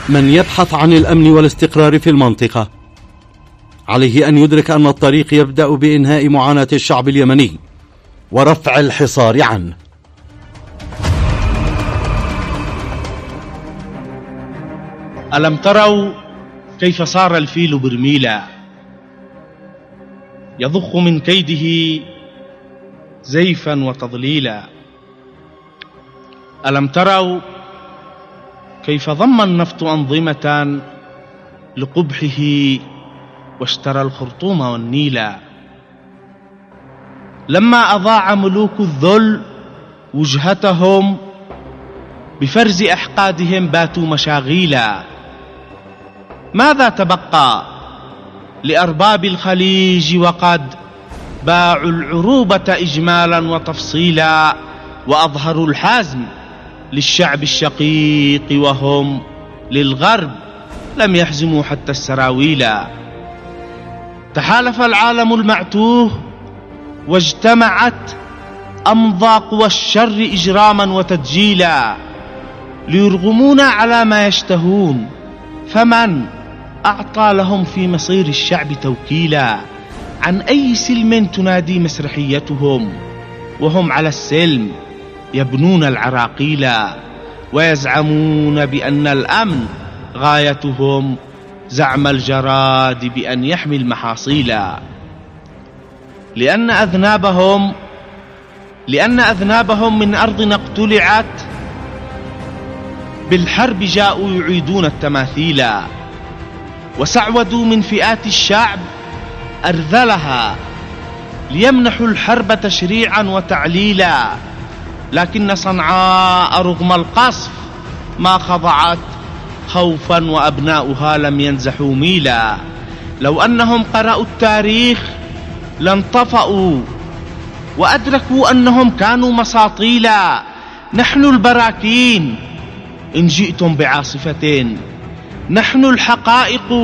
من يبحث عن الأمن والاستقرار في المنطقة عليه أن يدرك أن الطريق يبدأ بإنهاء معاناة الشعب اليمني ورفع الحصار عنه. ألم تروا كيف صار الفيل برميلا يضخ من كيده زيفا وتضليلا؟ ألم تروا كيف ضم النفط أنظمة لقبحه واشترى الخرطوم والنيلا؟ لما أضاع ملوك الذل وجهتهم بفرز أحقادهم باتوا مشاغيلا. ماذا تبقى لأرباب الخليج وقد باعوا العروبة إجمالا وتفصيلا، وأظهروا الحزم للشعب الشقيق وهم للغرب لم يحزموا حتى السراويلا. تحالف العالم المعتوه واجتمعت أمضى قوى الشر إجراما وتدجيلا ليرغمونا على ما يشتهون، فمن أعطى لهم في مصير الشعب توكيلا؟ عن أي سلم تنادي مسرحيتهم وهم على السلم يبنون العراقيلا، ويزعمون بأن الأمن غايتهم زعم الجراد بأن يحمي المحاصيلا. لأن أذنابهم من أرضنا اقتلعت بالحرب جاءوا يعيدون التماثيلا، وسعودوا من فئات الشعب أرذلها ليمنحوا الحرب تشريعا وتعليلا. لكن صنعاء رغم القصف ما خضعت خوفا وأبناؤها لم ينزحوا ميلا. لو أنهم قرأوا التاريخ لانطفأوا وأدركوا أنهم كانوا مساطيلا. نحن البراكين إن جئتم بعاصفة، نحن الحقائق